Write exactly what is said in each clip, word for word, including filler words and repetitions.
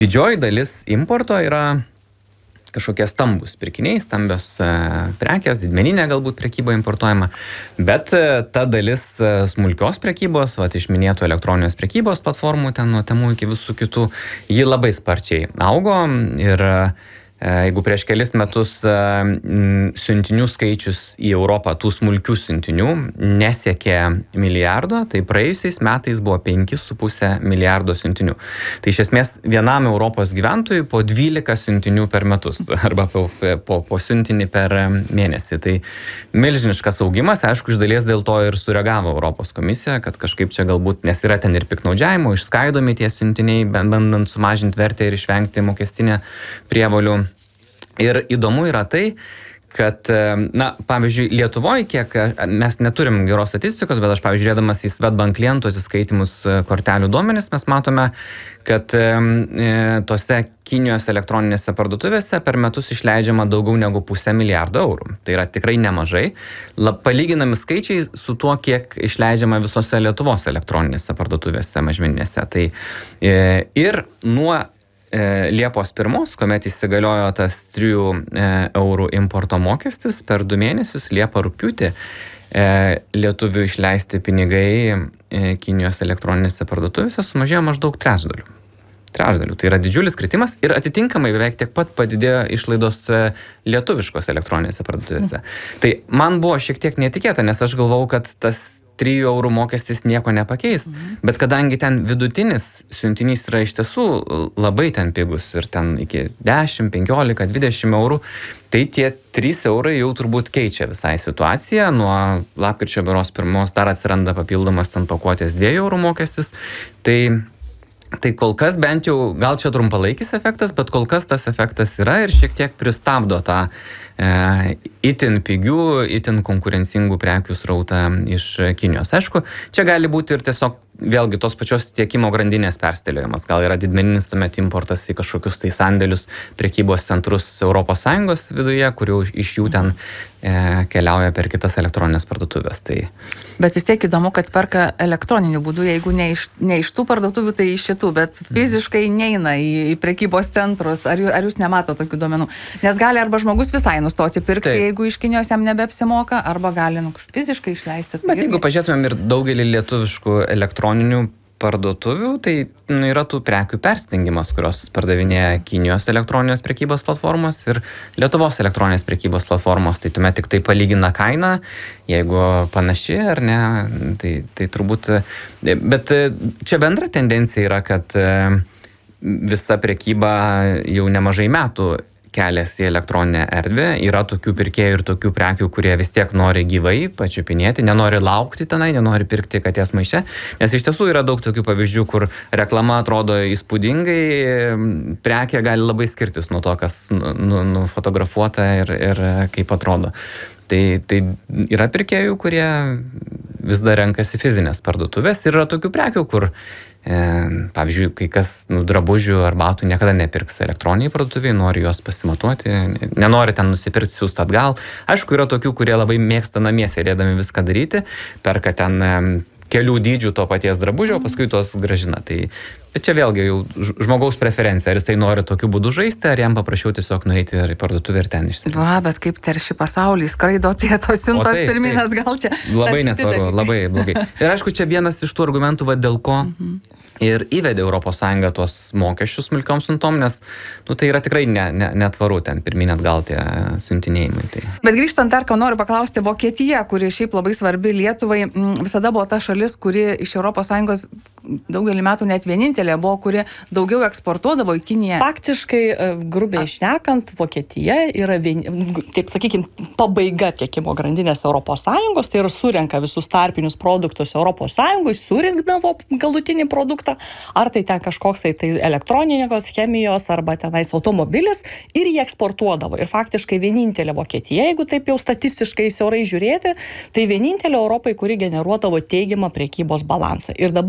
Didžioji dalis importo yra kažkokie stambus pirkiniai, stambios prekės, didmeninė galbūt prekyba importuojama, bet ta dalis smulkios prekybos, vat, iš minėtų elektroninės prekybos platformų, ten nuo Temu iki visų kitų, ji labai sparčiai augo ir jeigu prieš kelis metus siuntinių skaičius į Europą, tų smulkių siuntinių, nesiekė milijardo, tai praėjusiais metais buvo penki su puse milijardo siuntinių. Tai iš esmės vienam Europos gyventojui po dvylika siuntinių per metus arba po, po, po siuntinį per mėnesį. Tai milžiniškas augimas, aišku, iš dalies dėl to ir sureagavo Europos komisija, kad kažkaip čia galbūt, nes yra ten ir piknaudžiavimo, išskaidomi tie siuntiniai, bandant sumažinti vertę ir išvengti mokestinę prievolių. Ir įdomu yra tai, kad, na, pavyzdžiui, Lietuvoje, kiek mes neturim geros statistikos, bet aš, pavyzdžiui, žiūrėdamas į Swedbank klientų atsiskaitimus kortelių duomenis, mes matome, kad e, tose Kinijos elektroninėse parduotuvėse per metus išleidžiama daugiau negu pusę milijardo eurų. Tai yra tikrai nemažai. Lab, palyginami skaičiai su tuo, kiek išleidžiama visose Lietuvos elektroninėse parduotuvėse mažmeninėse. Tai, e, ir nuo Liepos pirmos, kuomet įsigaliojo tas trijų eurų importo mokestis, per du mėnesius, Liepą rugpjūtį, lietuvių išleisti pinigai Kinijos elektroninėse parduotuvėse sumažėjo maždaug trečdaliu. Trečdaliu. Tai yra didžiulis kritimas ir atitinkamai beveik tiek pat padidėjo išlaidos lietuviškos elektroninėse parduotuvėse. Tai man buvo šiek tiek netikėta, nes aš galvau, kad tas trijų eurų mokestis nieko nepakeis, mhm. bet kadangi ten vidutinis siuntinys yra iš tiesų labai ten pigus ir ten iki dešimt, penkiolika, dvidešimt eurų, tai tie trys eurai jau turbūt keičia visai situaciją. Nuo lapkričio beros pirmos dar atsiranda papildomas ten pakuotės dviejų eurų mokestis. Tai Tai kol kas bent jau, gal čia trumpalaikis efektas, bet kol kas tas efektas yra ir šiek tiek pristabdo tą e, itin pigių, itin konkurencingų prekių srautą iš Kinijos. Aišku, čia gali būti ir tiesiog vėlgi tos pačios tiekimo grandinės perstelėjimas. Gal yra didmeninis tuomet importas į kažkokius tai sandėlius, prekybos centrus Europos Sąjungos viduje, kurių iš jų ten e, keliauja per kitas elektroninės parduotuvės. Tai... Bet vis tiek įdomu, kad perka elektroniniu būdu, jeigu ne iš, ne iš tų parduotuvių, tai iš šitų, bet fiziškai neina į, į prekybos centrus. Ar, ar jūs nemato tokių duomenų? Nes gali arba žmogus visai nustoti pirkti, Taip. jeigu iš Kinijos jam nebeapsimoka, arba gali nu, fiziškai išleisti. Bet jeigu pažiūrėtumėm ir daugelį lietuviškų elektroninių parduotuvių, tai nu, yra tų prekių perstengimas, kurios pardavinėja Kinijos elektroninės prekybos platformos ir Lietuvos elektroninės prekybos platformos. Tai tuomet tik tai palygina kainą, jeigu panaši ar ne, tai, tai turbūt... Bet čia bendra tendencija yra, kad visa prekyba jau nemažai metų kelias į elektroninę erdvę. Yra tokių pirkėjų ir tokių prekių, kurie vis tiek nori gyvai pačiupinėti, nenori laukti tenai, nenori pirkti katės maiše. Nes iš tiesų yra daug tokių pavyzdžių, kur reklama atrodo įspūdingai, prekė gali labai skirtis nuo to, kas nufotografuota ir, ir kaip atrodo. Tai, tai yra pirkėjų, kurie vis dar renkasi fizinės parduotuvės ir yra tokių prekių, kur E, pavyzdžiui, kai kas nu, drabužių ar batų niekada nepirks elektroniniai parduotuviai, nori juos pasimatuoti, nenori ten nusipirkti, siūsti atgal. Aišku, yra tokių, kurie labai mėgsta namie sėdėdami viską daryti, perka ten e, kelių dydžių to paties drabužio, paskui tuos gražina. Tai bet čia vėlgi jau žmogaus preferencija, ar jisai nori tokiu būdu žaisti, ar jam paprašiau tiesiog nueiti ir į parduotuvę ir ten išsirinkti. Va, bet kaip terši pasaulį, skraido tie tos siuntos pirmin atgal čia. Labai netvaru, labai blogai. Ir aišku, čia vienas iš tų argumentų, va, dėl ko mhm. ir įvedė Europos Sąjunga tuos mokesčius smulkioms siuntom, nes nu, tai yra tikrai ne, ne, netvaru ten pirmin atgal tie siuntinėjimai. Tai. Bet grįžtant dar, ką noriu paklausti, Vokietija, kuri šiaip labai svarbi Lietuvai, visada buvo ta šalis, kuri iš Europos Sąjungos daugelį metų net vienintelė buvo, kuri daugiau eksportuodavo į Kiniją. Faktiškai, grubiai šnekant, Vokietija yra, vien, taip sakykime, pabaiga tiekimo grandinės Europos Sąjungos, tai ir surenka visus tarpinius produktus Europos Sąjungoj, surinkdavo galutinį produktą, ar tai ten kažkoks tai, tai elektronikos, chemijos, arba tenais automobilis, ir jį eksportuodavo. Ir faktiškai vienintelė Vokietija, jeigu taip jau statistiškai siaurai žiūrėti, tai vienintelė Europai, kuri generuodavo teigiamą prekybos balansą. Ir dabar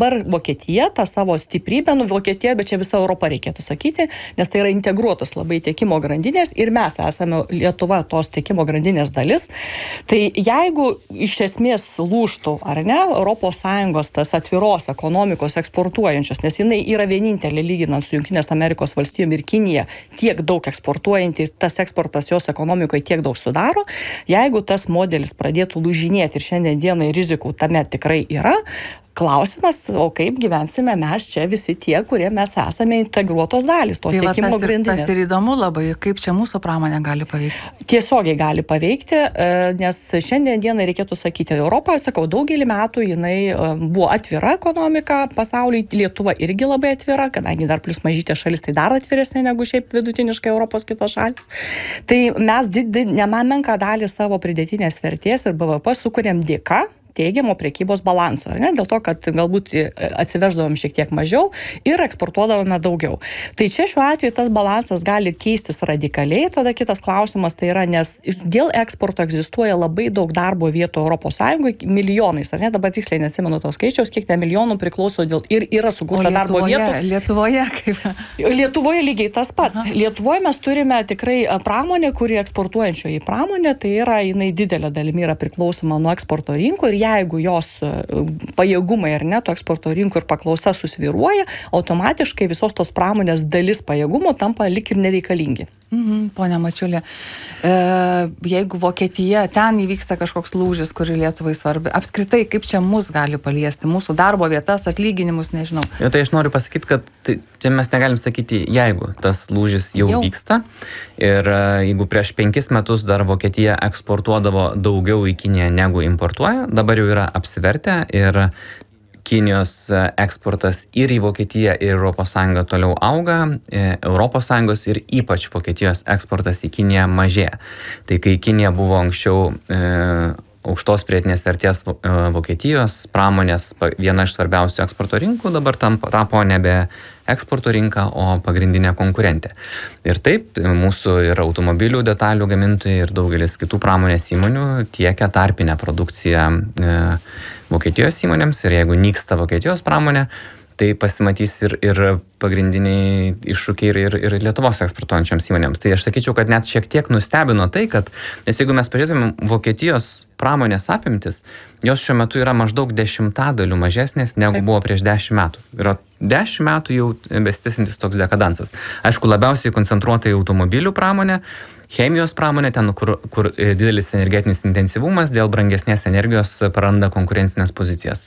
Vokietija tą savo stiprybę, nu Vokietija, bet čia visa Europa reikėtų sakyti, nes tai yra integruotos labai tiekimo grandinės ir mes esame Lietuva tos tiekimo grandinės dalis. Tai jeigu iš esmės lūžtų, ar ne, Europos Sąjungos tas atviros ekonomikos eksportuojančios, nes jinai yra vienintelė lyginant su Jungtinės Amerikos valstijom ir Kinija tiek daug eksportuojanti ir tas eksportas jos ekonomikoje tiek daug sudaro, jeigu tas modelis pradėtų lūžinėti ir šiandien dienai rizikų tame tikrai yra, klausimas, o kaip gyvensime mes čia visi tie, kurie mes esame integruotos dalys, tos tai tiekimo tas, grandinės. Tas ir įdomu labai, kaip čia mūsų pramonė gali paveikti. Tiesiogiai gali paveikti, nes šiandien dienai reikėtų sakyti, Europą, sakau, daugelį metų jinai buvo atvira ekonomika pasauliui, Lietuva irgi labai atvira, kadangi dar plus mažytė šalis, tai dar atviresnė negu šiaip vidutiniškai Europos kitos šalis. Tai mes did, did, nemenką dalį savo pridėtinės vertės ir B V P sukuriam dėka teigiamo prekybos balanso, ar ne? Dėl to, kad galbūt atsiveždavom šiek tiek mažiau ir eksportuodavome daugiau. Tai čia šiuo atveju tas balansas gali keistis radikaliai, tada kitas klausimas tai yra, nes dėl eksporto egzistuoja labai daug darbo vietų Europos Sąjungoje, milijonais, ar ne? Dabar tiksliai neatsimenu to skaičiaus, kiek ten milijonų priklauso dėl ir yra sukurta darbo vietų. Lietuvoje kaip? Lietuvoje lygiai tas pats. Aha. Lietuvoje mes turime tikrai pramonę, kuri eksportuojančioji pramonė, tai yra, jinai didelė dalimi yra priklausoma nuo eksporto rinkų ir jeigu jos pajėgumai ar ne, to eksporto rinkų ir paklausa susviruoja, automatiškai visos tos pramonės dalis pajėgumo tampa lik ir nereikalingi. Mhm, ponia Mačiulė, e, jeigu Vokietija, ten įvyksta kažkoks lūžis, kuri Lietuvai svarbi, apskritai, kaip čia mus gali paliesti, mūsų darbo vietas, atlyginimus, nežinau. Jo, tai aš noriu pasakyti, kad tai, čia mes negalim sakyti, jeigu tas lūžis jau, jau. vyksta ir jeigu prieš penkis metus dar Vokietija eksportuodavo daugiau į Kiniją negu importuoja, dabar jau yra apsivertę ir Kinijos eksportas ir į Vokietiją ir Europos Sąjungą toliau auga, Europos Sąjungos ir ypač Vokietijos eksportas į Kiniją mažėja. Tai kai Kinija buvo anksčiau e, aukštos pridėtinės vertės Vokietijos pramonės viena iš svarbiausių eksporto rinkų, dabar tampo, tapo nebe eksporto rinka, o pagrindinė konkurentė. Ir taip, mūsų ir automobilių detalių gamintojai ir daugelis kitų pramonės įmonių tiekia tarpinę produkciją e, Vokietijos įmonėms ir jeigu nyksta Vokietijos pramonė, tai pasimatys ir, ir pagrindiniai iššūkiai ir, ir, ir Lietuvos eksportuojančioms įmonėms. Tai aš sakyčiau, kad net šiek tiek nustebino tai, kad, nes jeigu mes pažiūrėtume Vokietijos pramonės apimtis, jos šiuo metu yra maždaug dešimtadalių mažesnės negu Taip. Buvo prieš dešimt metų. Yra dešimt metų jau bestisintis toks dekadansas. Aišku, labiausiai koncentruota į automobilių pramonę, chemijos pramonė, ten, kur, kur didelis energetinis intensyvumas dėl brangesnės energijos praranda konkurencinės pozicijas.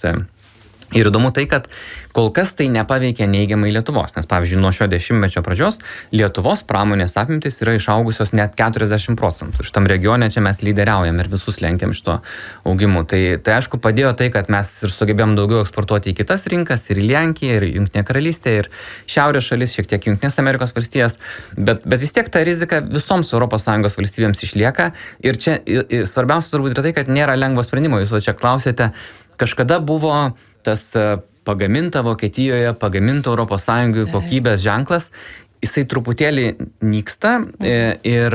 Ir įdomu tai, kad kol kas tai nepaveikia neigiamai Lietuvos, nes pavyzdžiui, nuo šio dešimtmečio pradžios Lietuvos pramonės apimtis yra išaugusios net keturiasdešimt procentų. Šitam regione čia mes lyderiaujam ir visus lenkiam šito augimu. Tai, tai aišku padėjo tai, kad mes ir sugebėjom daugiau eksportuoti į kitas rinkas, ir į Lenkiją, ir Jungtinę karalystę, ir Šiaurės šalis, šiek tiek Jungtinės Amerikos valstijas, bet, bet vis tiek ta rizika visoms Europos Sąjungos valstybėms išlieka. Ir čia ir, ir svarbiausia turbūt yra tai, kad nėra lengvo sprendimo. Jūs čia klausėte, kažkada buvo tas pagaminta Vokietijoje, pagaminta Europos Sąjungoje kokybės ženklas, jisai truputėlį nyksta ir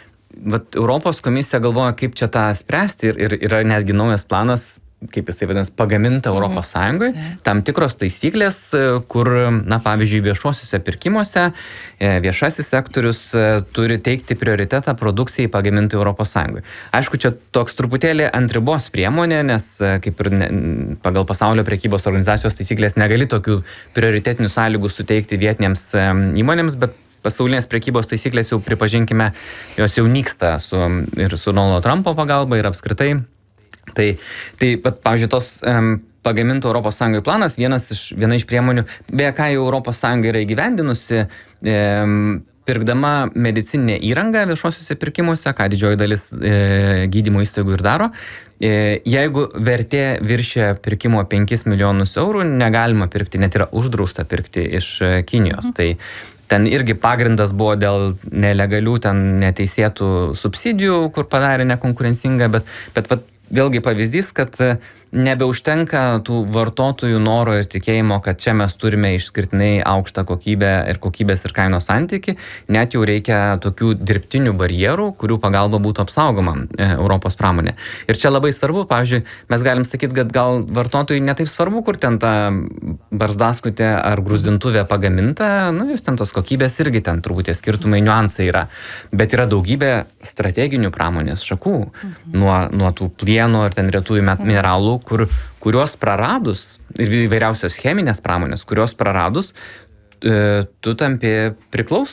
vat, Europos komisija galvoja, kaip čia tą spręsti ir, ir yra netgi naujas planas, kaip jisai vadinasi, pagaminta Europos Sąjungoje, tam tikros taisyklės, kur, na, pavyzdžiui, viešuosiuose pirkimuose viešasis sektorius turi teikti prioritetą produkcijai pagaminti Europos Sąjungoje. Aišku, čia toks truputėlį ant ribos priemonė, nes kaip ir ne, pagal pasaulio prekybos organizacijos taisyklės negali tokių prioritetinių sąlygų suteikti vietinėms įmonėms, bet pasaulinės prekybos taisyklės jau pripažinkime, jos jau nyksta su, ir su Donaldo Trumpo pagalba ir apskritai. Tai, tai pat, pavyzdžiui, tos um, pagaminto Europos Sąjungoje planas, vienas iš, viena iš priemonių, beje, ką jau Europos Sąjunga yra įgyvendinusi, um, pirkdama medicininę įrangą viešuosiuose pirkimuose, ką didžioji dalis e, gydymo įstaigų ir daro, e, jeigu vertė viršė pirkimo penkis milijonus eurų, negalima pirkti, net yra uždrausta pirkti iš Kinijos. Mhm. Tai ten irgi pagrindas buvo dėl nelegalių, ten neteisėtų subsidijų, kur padarė nekonkurencingą, bet, bet vat, vėlgi pavyzdys, kad nebeužtenka tų vartotojų noro ir tikėjimo, kad čia mes turime išskirtinai aukštą kokybę ir kokybės ir kainos santyki, net jau reikia tokių dirbtinių barjerų, kurių pagalba būtų apsaugoma e, Europos pramonė. Ir čia labai svarbu, pavyzdžiui, mes galim sakyti, kad gal vartotojui netaip svarbu, kur ten ta barzdaskutė ar grūzdintuvė pagaminta, nu, jūs ten tos kokybės irgi ten turbūt tie skirtumai, niuansai yra. Bet yra daugybė strateginių pramonės šakų, mhm. nuo, nuo tų plieno ir ten retųjų mineralų, kur, kurios praradus, ir įvairiausios cheminės pramonės, kurios praradus, e, tu tampi priklausomas